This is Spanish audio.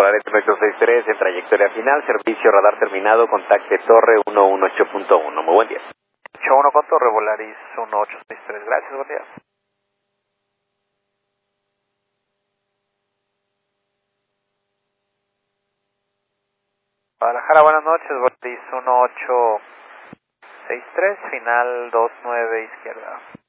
Polaris 863 en trayectoria final, servicio radar terminado, contacte torre 118.1. Muy buen día. 81 con torre, Polaris 1863, gracias, buen día. Guadalajara, buenas noches, Polaris 1863, final 29 izquierda.